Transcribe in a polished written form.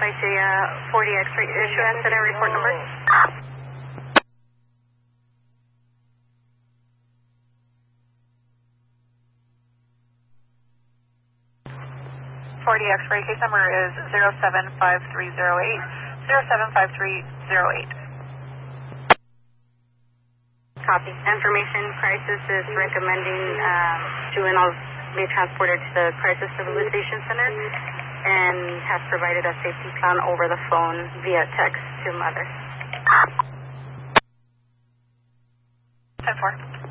Visalia 40 X-ray issue incident report number. 40 X-ray case number is 075308, 075308. Copy. Information crisis is recommending juveniles be transported to the Crisis Rehabilitation Center and has provided a safety plan over the phone via text to mother. 10-4.